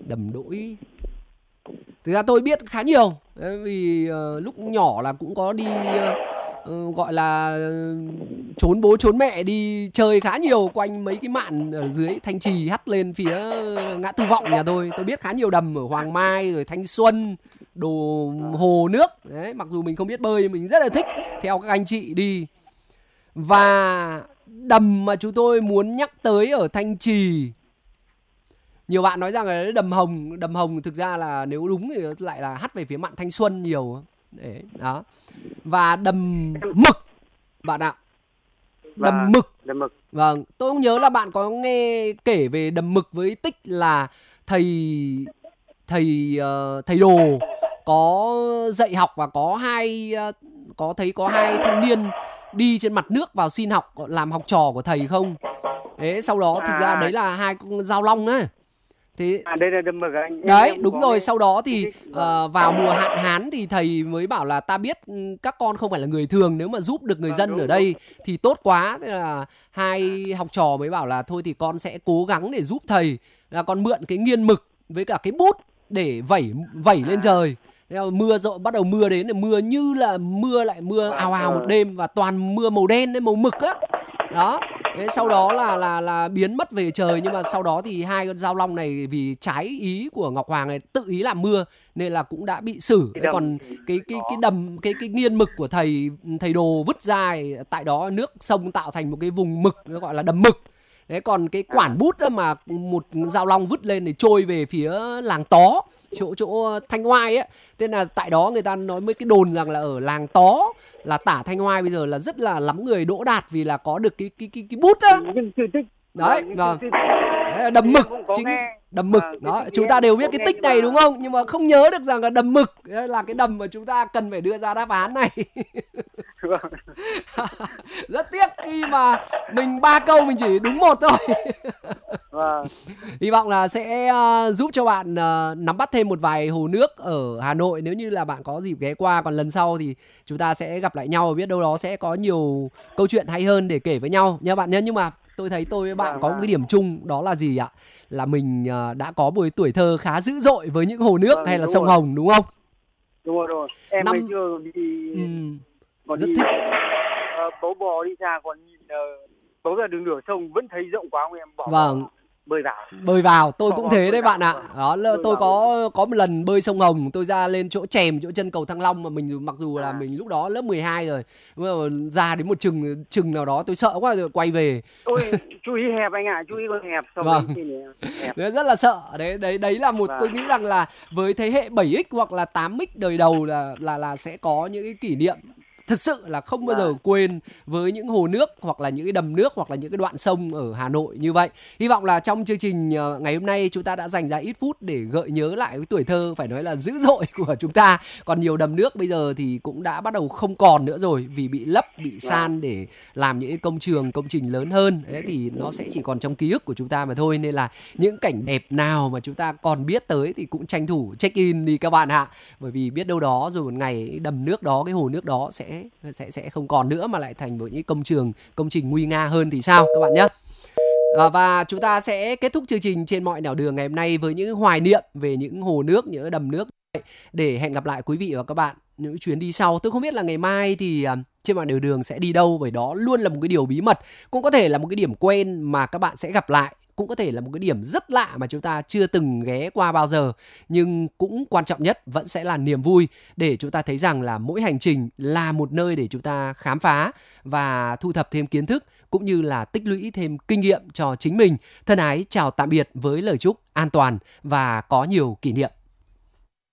Đầm Đỗi. Thực ra tôi biết khá nhiều. Vì lúc nhỏ là cũng có đi gọi là trốn bố trốn mẹ đi chơi khá nhiều quanh mấy cái mạn ở dưới Thanh Trì hắt lên phía ngã tư Vọng nhà tôi. Tôi biết khá nhiều đầm ở Hoàng Mai rồi Thanh Xuân, đồ hồ nước. Đấy, mặc dù mình không biết bơi mình rất là thích theo các anh chị đi. Và đầm mà chúng tôi muốn nhắc tới ở Thanh Trì, nhiều bạn nói rằng là đầm Hồng thực ra là nếu đúng thì lại là hắt về phía mạn Thanh Xuân nhiều. Đấy, đó. Và đầm Mực bạn ạ. Đầm Mực. Vâng, tôi không nhớ là bạn có nghe kể về đầm Mực với tích là thầy đồ có dạy học và có hai thanh niên đi trên mặt nước vào xin học làm học trò của thầy không? Đấy, sau đó thực ra đấy là hai con Giao Long ấy. Thế đây là đầm Mực anh. Đấy, đúng rồi, sau đó thì vào mùa hạn hán thì thầy mới bảo là ta biết các con không phải là người thường, nếu mà giúp được người dân ở đây thì tốt quá. Thế là hai học trò mới bảo là thôi thì con sẽ cố gắng để giúp thầy, là con mượn cái nghiên mực với cả cái bút để vẩy lên trời. Mưa rộ, bắt đầu mưa đến, mưa như là mưa ào ào một đêm, và toàn mưa màu đen đấy, màu mực á. Đó. Thế sau đó là biến mất về trời. Nhưng mà sau đó thì hai con Giao Long này vì trái ý của Ngọc Hoàng này tự ý làm mưa nên là cũng đã bị xử. Thế còn cái nghiên mực của thầy đồ vứt ra tại đó nước sông tạo thành một cái vùng mực gọi là đầm Mực. Thế còn cái quản bút mà một Giao Long vứt lên thì trôi về phía làng Tó, chỗ Thanh Oai ấy. Thế là tại đó người ta nói mấy cái đồn rằng là ở làng Tó là tả Thanh Oai bây giờ là rất là lắm người đỗ đạt vì là có được cái bút á. Đấy, vâng. Đấy là đầm Mực, chính đầm Mực. Đó, chúng ta đều biết cái tích này đúng không? Nhưng mà không nhớ được rằng là đầm Mực là cái đầm mà chúng ta cần phải đưa ra đáp án này. Rất tiếc khi mà mình 3 câu mình chỉ đúng 1 thôi. Hy vọng là sẽ giúp cho bạn nắm bắt thêm một vài hồ nước ở Hà Nội nếu như là bạn có dịp ghé qua. Còn lần sau thì chúng ta sẽ gặp lại nhau và biết đâu đó sẽ có nhiều câu chuyện hay hơn để kể với nhau nha bạn nhé. Nhưng mà tôi thấy tôi với bạn có một cái điểm chung, đó là gì ạ? Là mình đã có một tuổi thơ khá dữ dội với những hồ nước hay là sông Hồng, đúng không? Đúng rồi. Em ngày xưa đi còn rất đi thích bấu bò đi xa, còn nhìn bấu ra đường nửa sông vẫn thấy rộng quá, em bỏ bơi vào. Tôi cũng thế đấy bạn ạ. Đó, tôi có một lần bơi sông Hồng, tôi ra lên chỗ chèm, chỗ chân cầu Thăng Long mà mình mặc dù là mình lúc đó lớp 12 rồi, nhưng mà ra đến một chừng nào đó tôi sợ quá rồi quay về. Ôi, chú ý hẹp anh ạ, chú ý con hẹp so với hẹp. Rất là sợ. Đấy là một tôi nghĩ rằng là với thế hệ 7X hoặc là 8X đời đầu là sẽ có những cái kỷ niệm thật sự là không bao giờ quên với những hồ nước hoặc là những cái đầm nước hoặc là những cái đoạn sông ở Hà Nội như vậy. Hy vọng là trong chương trình ngày hôm nay chúng ta đã dành ra ít phút để gợi nhớ lại cái tuổi thơ phải nói là dữ dội của chúng ta. Còn nhiều đầm nước bây giờ thì cũng đã bắt đầu không còn nữa rồi, vì bị lấp, bị san để làm những công trình lớn hơn. Thế thì nó sẽ chỉ còn trong ký ức của chúng ta mà thôi. Nên là những cảnh đẹp nào mà chúng ta còn biết tới thì cũng tranh thủ check in đi các bạn ạ. Bởi vì biết đâu đó rồi một ngày cái đầm nước đó, cái hồ nước đó sẽ không còn nữa mà lại thành một những công trình nguy nga hơn thì sao các bạn nhé. Và chúng ta sẽ kết thúc chương trình trên mọi nẻo đường ngày hôm nay với những hoài niệm về những hồ nước, những đầm nước, để hẹn gặp lại quý vị và các bạn những chuyến đi sau. Tôi không biết là ngày mai thì trên mọi nẻo đường sẽ đi đâu, bởi đó luôn là một cái điều bí mật. Cũng có thể là một cái điểm quen mà các bạn sẽ gặp lại, cũng có thể là một cái điểm rất lạ mà chúng ta chưa từng ghé qua bao giờ. Nhưng cũng quan trọng nhất vẫn sẽ là niềm vui, để chúng ta thấy rằng là mỗi hành trình là một nơi để chúng ta khám phá và thu thập thêm kiến thức, cũng như là tích lũy thêm kinh nghiệm cho chính mình. Thân ái chào tạm biệt với lời chúc an toàn và có nhiều kỷ niệm.